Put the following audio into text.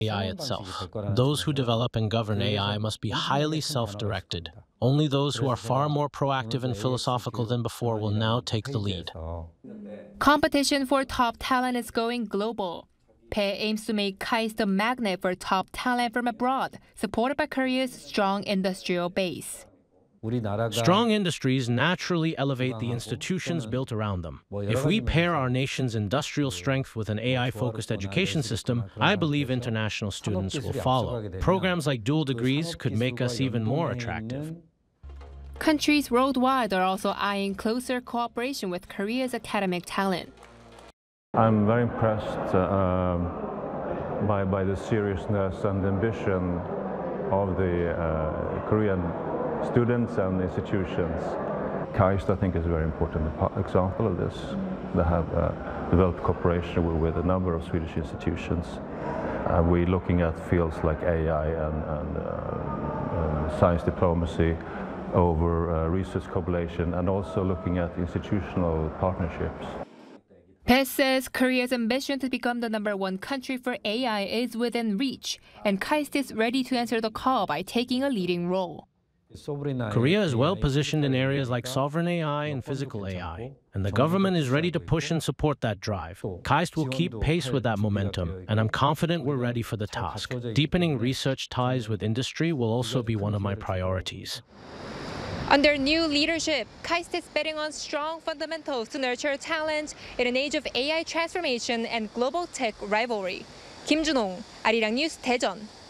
AI itself. Those who develop and govern AI must be highly self-directed. Only those who are far more proactive and philosophical than before will now take the lead. Competition for top talent is going global. Pae aims to make KAIST a magnet for top talent from abroad, supported by Korea's strong industrial base. Strong industries naturally elevate the institutions built around them. If we pair our nation's industrial strength with an AI-focused education system, I believe international students will follow. Programs like dual degrees could make us even more attractive. Countries worldwide are also eyeing closer cooperation with Korea's academic talent. I'm very impressed by the seriousness and ambition of the Korean students and institutions. KAIST, I think, is a very important example of this. They have developed cooperation with a number of Swedish institutions. We're looking at fields like AI and science diplomacy over research collaboration, and also looking at institutional partnerships. Pae says Korea's ambition to become the #1 country for AI is within reach, and KAIST is ready to answer the call by taking a leading role. Korea is well positioned in areas like sovereign AI and physical AI, and the government is ready to push and support that drive. KAIST will keep pace with that momentum, and I'm confident we're ready for the task. Deepening research ties with industry will also be one of my priorities. Under new leadership, KAIST is betting on strong fundamentals to nurture talent in an age of AI transformation and global tech rivalry. 김준홍, 아리랑 뉴스 대전.